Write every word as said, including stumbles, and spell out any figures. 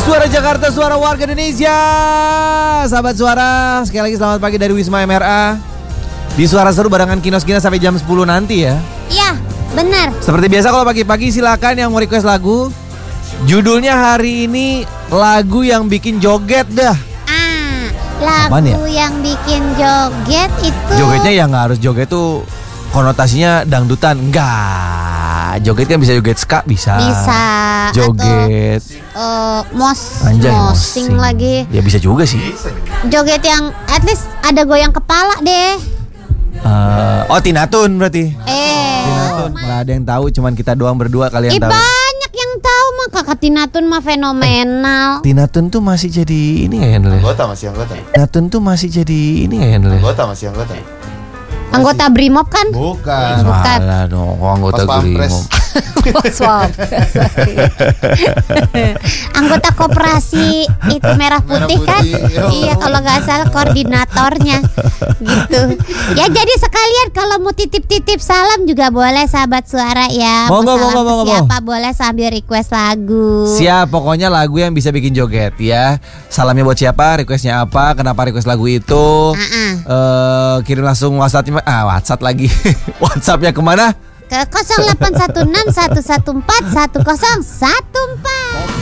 Suara Jakarta, suara warga Indonesia. Sahabat Suara, sekali lagi selamat pagi dari Wisma M R A. Di Suara Seru barengan Kinos-Kinos sampai jam sepuluh nanti ya. Iya, benar. Seperti biasa kalau pagi-pagi silakan yang mau request lagu. Judulnya hari ini lagu yang bikin joget dah. Ah, lagu Apaan ya? yang bikin joget itu. Jogetnya yang nggak harus joget tuh konotasinya dangdutan. Enggak. Joget kan bisa joget ska bisa. Bisa. Joget. Atau uh, mos, Anjay, mosing mosing lagi. Ya bisa juga sih. Joget yang at least ada goyang kepala deh. Uh, oh Tinatun berarti. Eh. Tinatun. Nggak ada yang tahu, cuman kita doang berdua kalian Eh, tahu. banyak yang tahu mah kakak Tinatun mah fenomenal. Tinatun tuh masih jadi ini nggak ya Nel? Anggota masih anggota. Tinatun tuh masih jadi ini nggak ya Nel? Anggota masih anggota. Anggota Brimob kan? Bukan. Bukan. Salah dong, kok anggota Pas Pampres. Brimob. Swap. Anggota koperasi itu merah putih, Merah kan? putih, yo. Iya, kalau nggak salah koordinatornya gitu. Ya jadi sekalian kalau mau titip-titip salam juga boleh sahabat Suara ya. Monggo, Mau salam monggo, ke monggo, siapa boleh sambil request lagu. Siap, pokoknya lagu yang bisa bikin joget ya. Salamnya buat siapa, requestnya apa, kenapa request lagu itu. Ah-ah. Eh, kirim langsung WhatsApp, ah WhatsApp lagi. WhatsAppnya kemana? Ke nol delapan satu enam satu satu empat satu nol satu empat.